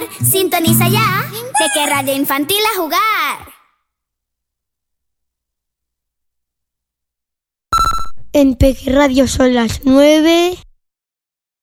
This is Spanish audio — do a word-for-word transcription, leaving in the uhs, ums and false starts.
Sintoniza ya Peque Radio Infantil a jugar. En Peque Radio son las nueve.